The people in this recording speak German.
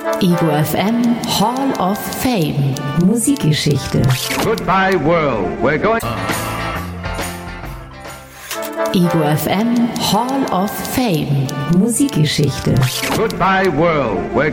Ego FM Hall of Fame Musikgeschichte. Goodbye world, we're going. Ego FM Hall of Fame Musikgeschichte. Goodbye world, we're